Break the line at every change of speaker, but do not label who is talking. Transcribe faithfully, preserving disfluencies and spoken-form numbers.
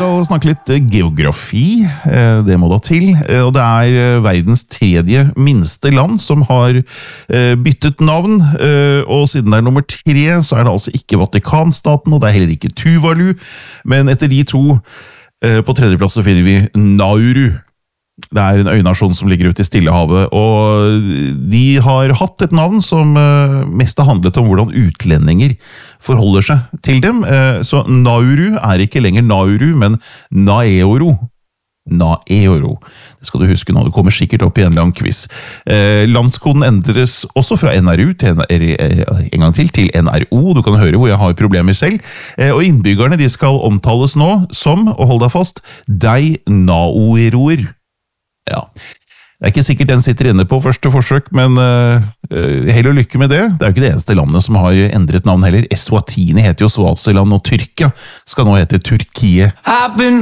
skal snakke litt geografi, det må da til, og det er verdens tredje minste land som har byttet navn, og siden det er nummer tre, så er det altså ikke Vatikanstaten, og det er heller ikke Tuvalu, men etter de to på tredjeplass så finner vi Nauru. Det er en øynasjon som ligger ute i Stillehavet, og de har hatt et navn som mest har handlet om hvordan utlendinger forholder seg til dem. Så Nauru er ikke lenger Nauru, men Naeoro. Naeoro. Det skal du huske nå, det kommer sikkert opp i en lang quiz. Landskoden endres også fra N R U til en gang til, til N R O. Du kan høre hvor jeg har problemer selv. Og innbyggerne de skal omtales nå som, og hold deg fast, dei Naoeroer. Ja, det er ikke sikkert den sitter inne på første forsøk, men uh, hell og lykke med det. Det er jo ikke det eneste landet som har endret navn heller. Eswatini heter jo Swaziland, og Tyrkia skal nå hete Turkiet.